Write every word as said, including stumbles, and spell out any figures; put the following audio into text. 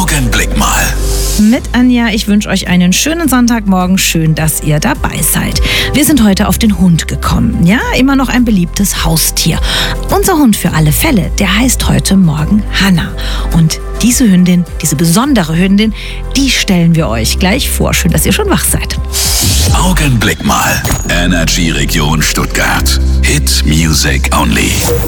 Augenblick mal. Mit Anja, ich wünsche euch einen schönen Sonntagmorgen. Schön, dass ihr dabei seid. Wir sind heute auf den Hund gekommen. Ja, immer noch ein beliebtes Haustier. Unser Hund für alle Fälle, der heißt heute Morgen Hannah. Und diese Hündin, diese besondere Hündin, die stellen wir euch gleich vor. Schön, dass ihr schon wach seid. Augenblick mal. Energy Region Stuttgart. Hit Music Only.